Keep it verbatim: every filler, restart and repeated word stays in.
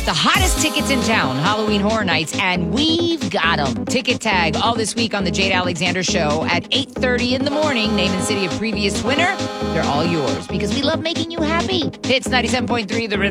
The hottest tickets in town, Halloween Horror Nights, and we've got them. Ticket tag all this week on the Jade Alexander Show at eight thirty in the morning. Name and city of previous winner. They're all yours because we love making you happy. Hits ninety-seven point three, The Rhythm.